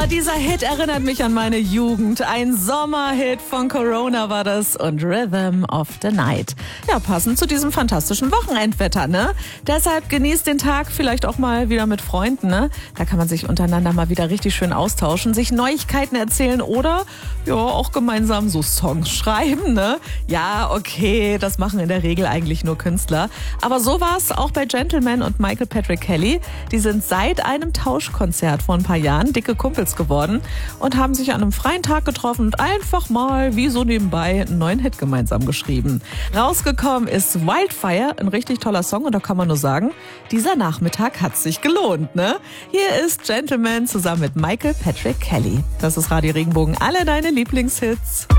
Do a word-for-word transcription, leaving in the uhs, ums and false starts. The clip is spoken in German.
dieser Hit erinnert mich an meine Jugend. Ein Sommerhit von Corona war das und Rhythm of the Night. Ja, passend zu diesem fantastischen Wochenendwetter, ne? Deshalb genießt den Tag vielleicht auch mal wieder mit Freunden, ne? Da kann man sich untereinander mal wieder richtig schön austauschen, sich Neuigkeiten erzählen oder ja, auch gemeinsam so Songs schreiben, ne? Ja, okay, das machen in der Regel eigentlich nur Künstler. Aber so war es auch bei Gentleman und Michael Patrick Kelly. Die sind seit einem Tauschkonzert vor ein paar Jahren dicke Kumpels geworden und haben sich an einem freien Tag getroffen und einfach mal wie so nebenbei einen neuen Hit gemeinsam geschrieben. Rausgekommen ist Wildfire, ein richtig toller Song und da kann man nur sagen, dieser Nachmittag hat sich gelohnt, ne? Hier ist Gentleman zusammen mit Michael Patrick Kelly. Das ist Radio Regenbogen, alle deine Lieblingshits.